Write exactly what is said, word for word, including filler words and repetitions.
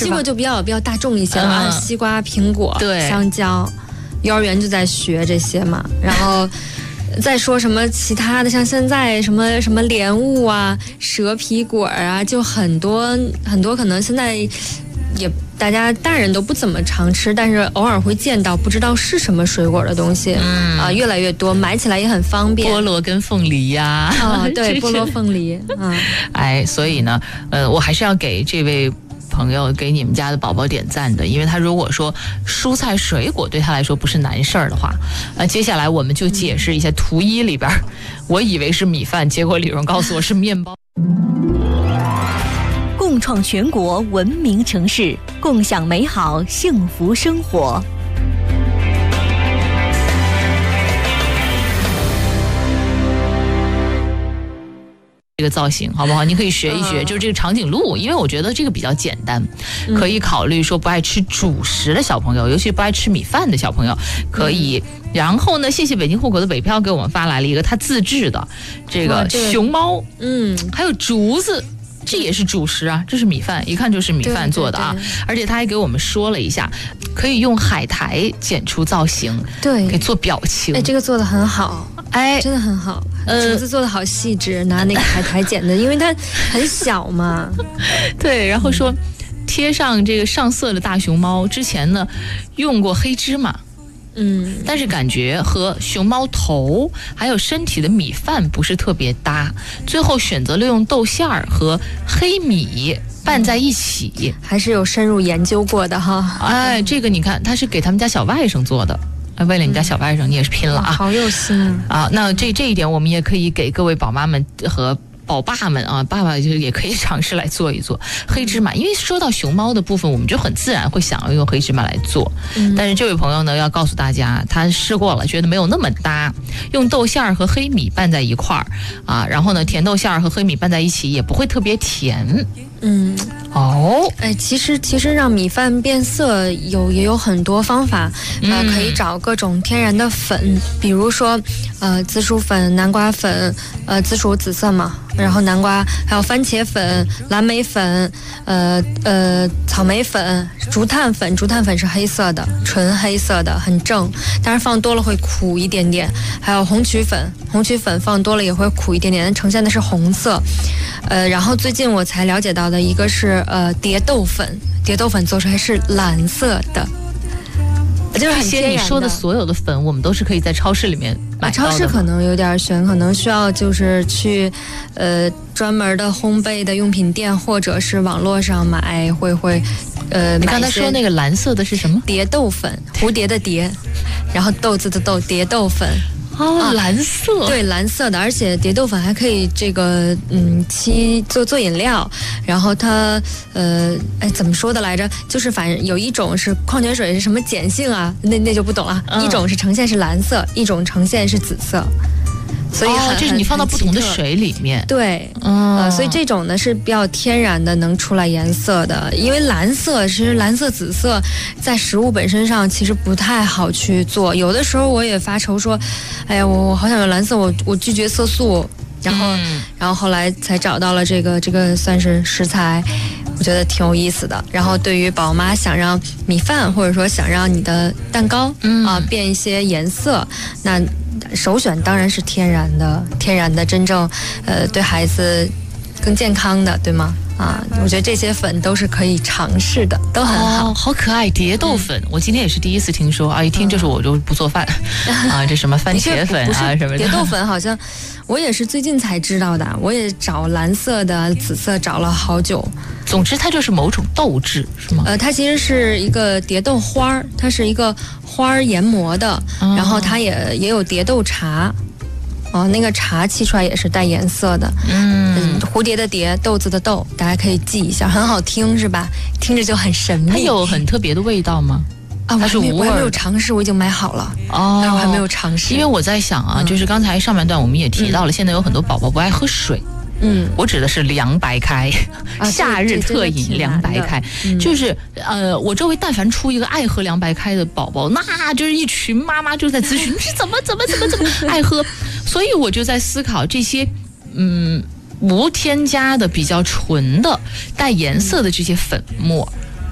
西瓜就比较比较大众一些了啊，嗯、西瓜、苹果、 对香蕉，幼儿园就在学这些嘛，然后。再说什么其他的，像现在什么什么莲雾啊、蛇皮果啊，就很多很多，可能现在也大家大人都不怎么常吃，但是偶尔会见到不知道是什么水果的东西，嗯啊，越来越多，买起来也很方便。 菠萝跟凤梨呀、啊， 啊，对，菠萝凤梨，嗯， 哎，所以呢，呃，我还是要给这位朋友给你们家的宝宝点赞的，因为他如果说蔬菜水果对他来说不是难事儿的话，呃，接下来我们就解释一下图一里边，我以为是米饭，结果李荣告诉我是面包。 共创全国文明城市，共享美好幸福生活。 这个造型好不好？你可以学一学，就是这个长颈鹿，因为我觉得这个比较简单，可以考虑说不爱吃主食的小朋友，尤其不爱吃米饭的小朋友可以。然后呢，谢谢北京户口的北漂给我们发来了一个他自制的这个熊猫，嗯，还有竹子。这也是主食啊，这是米饭，一看就是米饭做的啊。对对对，而且他还给我们说了一下，可以用海苔剪出造型， 对， 可以做表情。 哎，这个做的很好，哎，真的很好。呃，竹子做的好细致，拿那个海苔剪的，因为它很小嘛。 对，然后说贴上这个上色的大熊猫，之前呢用过黑芝麻。嗯，但是感觉和熊猫头还有身体的米饭不是特别搭，最后选择了用豆馅儿和黑米拌在一起，嗯、 还是有深入研究过的哈。 哎，这个你看，他是给他们家小外甥做的。为了你家小外甥，你也是拼了啊！ 好有心啊！那这这一点，我们也可以给各位宝妈们和宝爸们啊，爸爸就也可以尝试来做一做黑芝麻，因为说到熊猫的部分，我们就很自然会想要用黑芝麻来做。嗯、但是这位朋友呢，要告诉大家，他试过了，觉得没有那么搭，用豆馅儿和黑米拌在一块儿啊，然后呢，甜豆馅儿和黑米拌在一起也不会特别甜。嗯，哦， 哎，其实其实让米饭变色有也有很多方法，呃，嗯、可以找各种天然的粉，比如说呃紫薯粉、南瓜粉，呃紫薯紫色嘛，然后南瓜还有番茄粉、蓝莓粉，呃呃草莓粉、竹炭粉，竹炭粉是黑色的，纯黑色的，很正，但是放多了会苦一点点。还有红曲粉，红曲粉放多了也会苦一点点，呈现的是红色。呃，然后最近我才了解到的一个是呃蝶豆粉，蝶豆粉做出来是蓝色的。就是很天然的。 这些你说的所有的粉，我们都是可以在超市里面买到的。 超市可能有点悬，可能需要就是去，呃，专门的烘焙的用品店或者是网络上买，会会，呃， 你刚才说那个蓝色的是什么？ 蝶豆粉，蝴蝶的蝶，然后豆子的豆，蝶豆粉。 哦，啊、蓝色， 对，蓝色的，而且蝶豆粉还可以这个嗯，沏做做饮料，然后它呃，哎，怎么说的来着？就是反正有一种是矿泉水是什么碱性啊，那那就不懂了。嗯、一种是呈现是蓝色，一种呈现是紫色。所以哦，就是你放到不同的水里面， 对，嗯、呃，所以这种呢是比较天然的，能出来颜色的。因为蓝色，其实蓝色、紫色在食物本身上其实不太好去做。有的时候我也发愁说，哎呀，我我好想有蓝色，我我拒绝色素。然后，嗯、然后后来才找到了这个这个算是食材，我觉得挺有意思的。然后对于宝妈想让米饭或者说想让你的蛋糕、嗯、啊变一些颜色，那首选当然是天然的，天然的真正呃对孩子更健康的，对吗？啊，我觉得这些粉都是可以尝试的，都很好， 哦、好可爱。蝶豆粉，嗯、我今天也是第一次听说啊，一听就是我就不做饭、嗯、啊，这什么番茄粉啊什么的。 蝶豆粉好像我也是最近才知道的，我也找蓝色的、紫色找了好久。 总之，它就是某种豆质，是吗？ 呃，它其实是一个蝶豆花儿，它是一个花儿研磨的，哦、然后它也也有蝶豆茶。哦，那个茶沏出来也是带颜色的，嗯, 嗯，蝴蝶的蝶，豆子的豆，大家可以记一下，很好听是吧？听着就很神秘。 它有很特别的味道吗？ 啊，我是无味，我还没有尝试，我已经买好了。哦，但我还没有尝试。 因为我在想啊，嗯、就是刚才上半段我们也提到了，嗯、现在有很多宝宝不爱喝水。嗯，我指的是凉白开，啊、夏日特饮凉白开，嗯、就是呃，我周围但凡出一个爱喝凉白开的宝宝，那就是一群妈妈就在咨询，你是怎么怎么怎么怎么爱喝，所以我就在思考这些嗯无添加的比较纯的带颜色的这些粉末。